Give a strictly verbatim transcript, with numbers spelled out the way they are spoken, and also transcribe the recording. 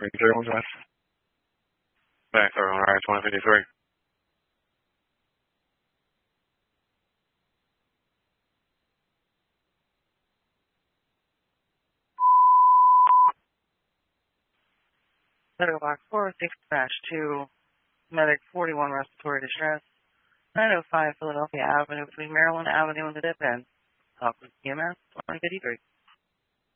fifty-three, what's that? Back there on R twenty fifty-three. Medical box four six dash two, medic forty-one respiratory distress, nine oh five Philadelphia Avenue between Maryland Avenue and the dip end. Talk with C M S twenty fifty-three.